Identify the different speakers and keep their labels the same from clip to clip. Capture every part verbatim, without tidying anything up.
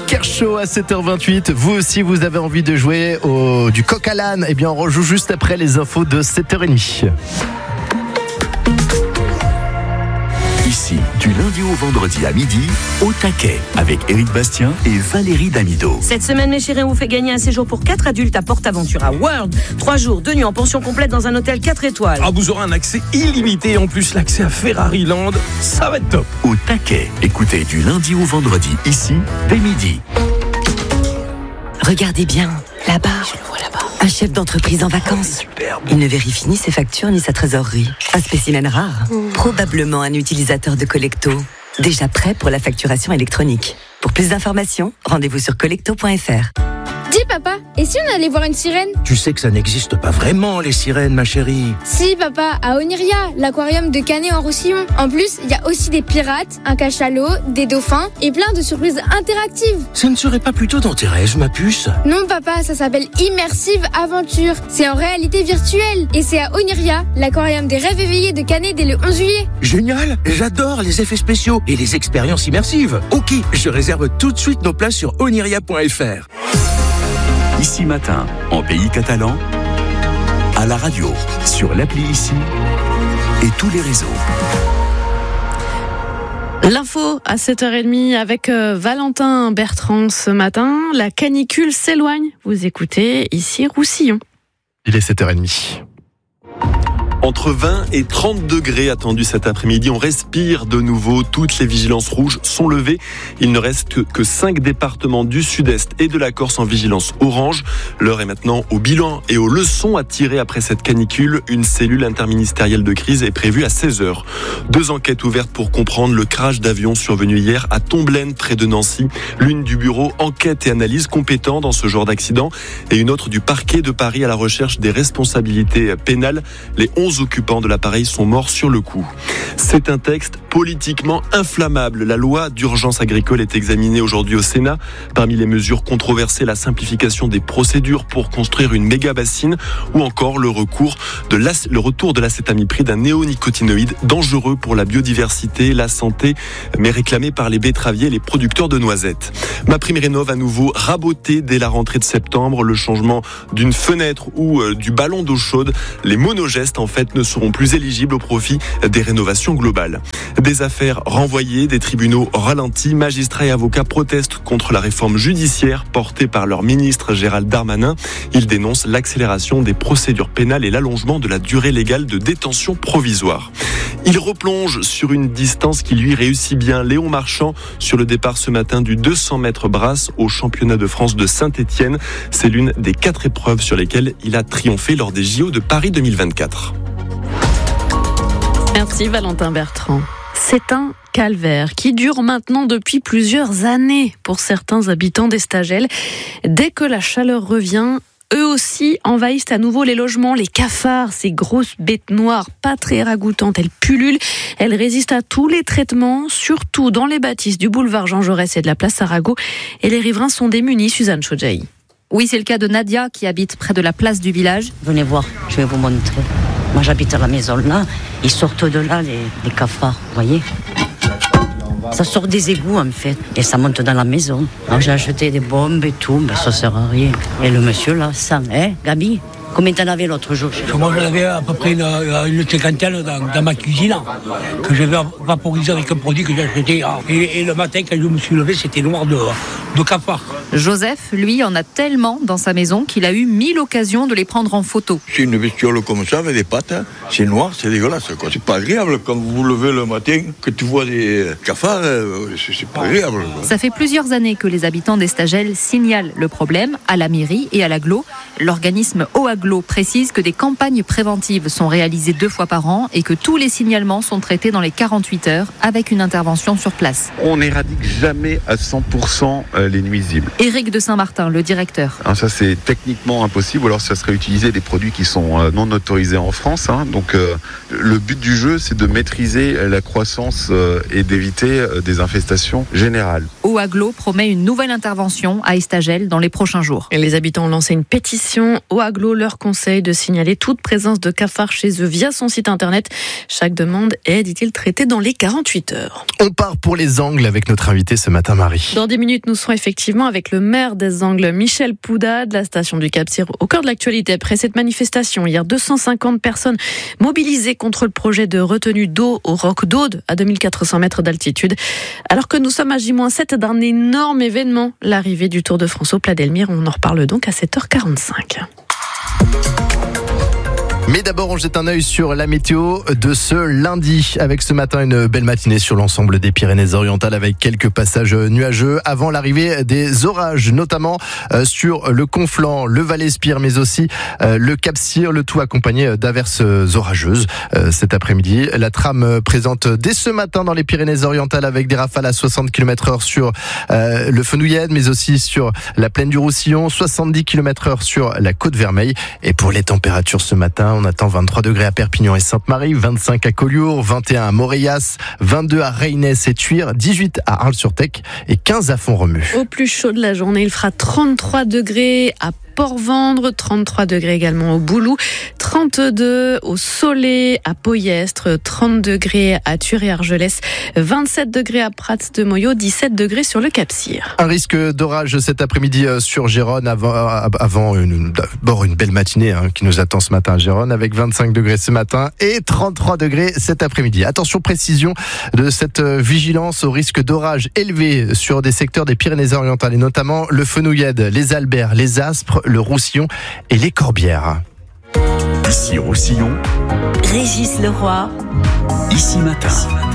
Speaker 1: Kershaw à sept heures vingt-huit. Vous aussi, vous avez envie de jouer au, du coq à l'âne? Eh bien, on rejoue juste après les infos de sept heures trente.
Speaker 2: Ici, du lundi au vendredi à midi, au taquet, avec Éric Bastien et Valérie Damido.
Speaker 3: Cette semaine, mes chéris, on vous fait gagner un séjour pour quatre adultes à PortAventura World. Trois jours, deux nuits en pension complète dans un hôtel quatre étoiles.
Speaker 4: Ah, vous aurez un accès illimité et en plus l'accès à Ferrari Land. Ça va être top.
Speaker 2: Au taquet, écoutez du lundi au vendredi, ici, dès midi.
Speaker 5: Regardez bien, là-bas. Je le vois là-bas. Un chef d'entreprise en vacances.
Speaker 4: Superbe.
Speaker 5: Il ne vérifie ni ses factures ni sa trésorerie. Un spécimen rare. Mmh. Probablement un utilisateur de Collecto. Déjà prêt pour la facturation électronique. Pour plus d'informations, rendez-vous sur collecto point f r.
Speaker 6: Dis papa, et si on allait voir une sirène?
Speaker 4: Tu sais que ça n'existe pas vraiment, les sirènes, ma chérie.
Speaker 6: Si papa, à Oniria, l'aquarium de Canet en Roussillon. En plus, il y a aussi des pirates, un cachalot, des dauphins et plein de surprises interactives.
Speaker 4: Ça ne serait pas plutôt dans tes rêves, ma puce?
Speaker 6: Non papa, ça s'appelle Immersive Aventure. C'est en réalité virtuelle. Et c'est à Oniria, l'aquarium des rêves éveillés de Canet dès le onze juillet.
Speaker 4: Génial, j'adore les effets spéciaux et les expériences immersives. Ok, je réserve tout de suite nos places sur oniria point f r.
Speaker 2: Ici matin, en pays catalan, à la radio, sur l'appli Ici et tous les réseaux.
Speaker 7: L'info à sept heures trente avec Valentin Bertrand ce matin. La canicule s'éloigne. Vous écoutez ici Roussillon.
Speaker 1: Il est sept heures trente.
Speaker 8: Entre vingt et trente degrés attendus cet après-midi. On respire de nouveau. Toutes les vigilances rouges sont levées. Il ne reste que, que cinq départements du sud-est et de la Corse en vigilance orange. L'heure est maintenant au bilan et aux leçons à tirer après cette canicule. Une cellule interministérielle de crise est prévue à seize heures. Deux enquêtes ouvertes pour comprendre le crash d'avion survenu hier à Tomblaine, près de Nancy. L'une du bureau enquête et analyse compétent dans ce genre d'accident et une autre du parquet de Paris à la recherche des responsabilités pénales. Les onze occupants de l'appareil sont morts sur le coup. C'est un texte politiquement inflammable. La loi d'urgence agricole est examinée aujourd'hui au Sénat. Parmi les mesures controversées, la simplification des procédures pour construire une méga bassine ou encore le recours de le retour de l'acétamipride, un néonicotinoïde dangereux pour la biodiversité, la santé, mais réclamé par les betteraviers et les producteurs de noisettes. MaPrimeRénov' à nouveau raboté dès la rentrée de septembre. Le changement d'une fenêtre ou euh, du ballon d'eau chaude, les monogestes en fait ne seront plus éligibles au profit des rénovations globales. Des affaires renvoyées, des tribunaux ralentis, magistrats et avocats protestent contre la réforme judiciaire portée par leur ministre Gérald Darmanin. Ils dénoncent l'accélération des procédures pénales et l'allongement de la durée légale de détention provisoire. Il replonge sur une distance qui lui réussit bien. Léon Marchand sur le départ ce matin du deux cents mètres brasse au championnat de France de Saint-Étienne. C'est l'une des quatre épreuves sur lesquelles il a triomphé lors des J O de Paris deux mille vingt-quatre.
Speaker 7: Merci Valentin Bertrand. C'est un calvaire qui dure maintenant depuis plusieurs années pour certains habitants d'Estagel. Dès que la chaleur revient, eux aussi envahissent à nouveau les logements. Les cafards, ces grosses bêtes noires pas très ragoûtantes, elles pullulent. Elles résistent à tous les traitements, surtout dans les bâtisses du boulevard Jean Jaurès et de la place Arago. Et les riverains sont démunis, Suzanne Chodjaï.
Speaker 9: Oui, c'est le cas de Nadia qui habite près de la place du village.
Speaker 10: Venez voir, je vais vous montrer. Moi, j'habite à la maison là. Ils sortent de là, les, les cafards, vous voyez. Ça sort des égouts, en fait, et ça monte dans la maison. Alors, j'ai acheté des bombes et tout, mais ça sert à rien. Et le monsieur là, ça, hein, Gabi, combien t'en avais l'autre jour?
Speaker 11: Moi, j'en avais à peu près une, une cinquantaine dans, dans ma cuisine, que j'avais vaporisé avec un produit que j'ai acheté. Et, et le matin, quand je me suis levé, c'était noir de, de cafard.
Speaker 9: Joseph, lui, en a tellement dans sa maison qu'il a eu mille occasions de les prendre en photo.
Speaker 12: C'est une bestiole comme ça, avec des pattes, hein. C'est noir, c'est dégueulasse, quoi. C'est pas agréable quand vous vous levez le matin, que tu vois des cafards, c'est pas agréable, quoi.
Speaker 9: Ça fait plusieurs années que les habitants d'Estagel signalent le problème à la mairie et à l'Aglo. L'organisme OAGLO précise que des campagnes préventives sont réalisées deux fois par an et que tous les signalements sont traités dans les quarante-huit heures avec une intervention sur place.
Speaker 13: On n'éradique jamais à cent pour cent les nuisibles.
Speaker 9: Éric de Saint-Martin, le directeur.
Speaker 13: Alors ça, c'est techniquement impossible, ou alors ça serait utiliser des produits qui sont non autorisés en France. Hein. Donc euh, le but du jeu, c'est de maîtriser la croissance euh, et d'éviter euh, des infestations générales.
Speaker 9: OAGLO promet une nouvelle intervention à Estagel dans les prochains jours.
Speaker 7: Et les habitants ont lancé une pétition. OAGLO leur conseille de signaler toute présence de cafards chez eux via son site internet. Chaque demande est, dit-il, traitée dans les quarante-huit heures.
Speaker 1: On part pour les Angles avec notre invité ce matin, Marie.
Speaker 7: Dans dix minutes, nous serons sont effectivement avec le maire des Angles, Michel Pouda, de la station du Cap-Cyr, au cœur de l'actualité. Après cette manifestation, hier, deux cent cinquante personnes mobilisées contre le projet de retenue d'eau au Roc d'Aude, à deux mille quatre cents mètres d'altitude. Alors que nous sommes à J moins sept d'un énorme événement, l'arrivée du Tour de France au Plat d'Elmire. On en reparle donc à sept heures quarante-cinq.
Speaker 1: Mais d'abord, on jette un œil sur la météo de ce lundi, avec ce matin une belle matinée sur l'ensemble des Pyrénées-Orientales, avec quelques passages nuageux avant l'arrivée des orages, notamment sur le Conflent, le Val-Espire, mais aussi le Cap-Cyr, le tout accompagné d'averses orageuses. Cet après-midi, la trame présente dès ce matin dans les Pyrénées-Orientales, avec des rafales à soixante kilomètres heure sur le Fenouillède, mais aussi sur la plaine du Roussillon, soixante-dix kilomètres heure sur la Côte-Vermeille. Et pour les températures ce matin, on attend vingt-trois degrés à Perpignan et Sainte-Marie, vingt-cinq à Collioure, vingt et un à Moréas, vingt-deux à Reynès et Tuire, dix-huit à Arles-sur-Tech et quinze à Font-Romeu.
Speaker 7: Au plus chaud de la journée, il fera trente-trois degrés à Port-Vendre, trente-trois degrés également au Boulou, trente-deux au Soleil, à Poyestre, trente degrés à Tuire et Argelès, vingt-sept degrés à Prats de Moyo, dix-sept degrés sur le Cap-Cyr.
Speaker 1: Un risque d'orage cet après-midi sur Gérone, avant, avant une, d'abord une belle matinée hein, qui nous attend ce matin à Gérone, avec vingt-cinq degrés ce matin et trente-trois degrés cet après-midi. Attention, précision de cette vigilance au risque d'orage élevé sur des secteurs des Pyrénées-Orientales, et notamment le Fenouillède, les Alberts, les Aspres, le Roussillon et les Corbières.
Speaker 2: Ici Roussillon,
Speaker 3: Régis Leroy,
Speaker 2: Ici Matin.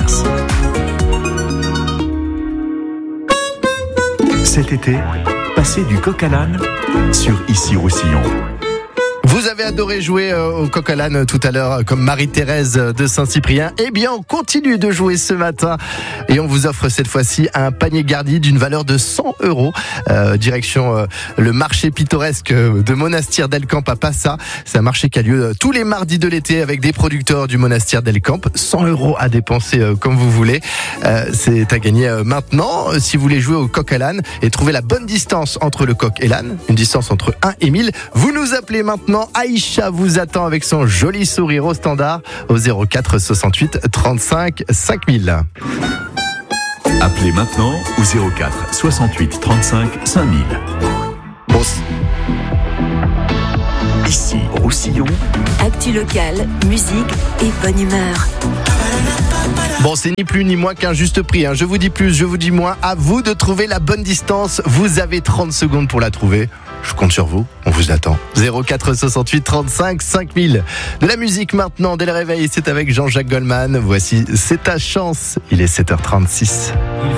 Speaker 2: Cet été, passez du coq à l'âne sur Ici Roussillon.
Speaker 1: Vous avez adoré jouer au coq à l'âne tout à l'heure, comme Marie-Thérèse de Saint-Cyprien. Eh bien, on continue de jouer ce matin et on vous offre cette fois-ci un panier garni d'une valeur de cent euros. Euh, direction euh, le marché pittoresque de Monastir d'El Camp à Passa. C'est un marché qui a lieu tous les mardis de l'été avec des producteurs du Monastir d'El Camp. cent euros à dépenser euh, comme vous voulez. Euh, c'est à gagner euh, maintenant si vous voulez jouer au coq à l'âne et trouver la bonne distance entre le coq et l'âne. Une distance entre un et mille. Vous nous appelez maintenant. Aïcha vous attend avec son joli sourire au standard au zéro quatre soixante-huit trente-cinq cinq mille.
Speaker 2: Appelez maintenant au zéro quatre soixante-huit trente-cinq cinq mille.
Speaker 1: Bon,
Speaker 2: Ici Roussillon,
Speaker 5: Actu locale, musique et bonne humeur.
Speaker 1: Bon, c'est ni plus ni moins qu'un juste prix. Hein. Je vous dis plus, je vous dis moins. À vous de trouver la bonne distance. Vous avez trente secondes pour la trouver. Je compte sur vous. On vous attend. zéro quatre soixante-huit trente-cinq cinq mille. De la musique maintenant, dès le réveil. C'est avec Jean-Jacques Goldman. Voici C'est ta chance. Il est sept heures trente-six.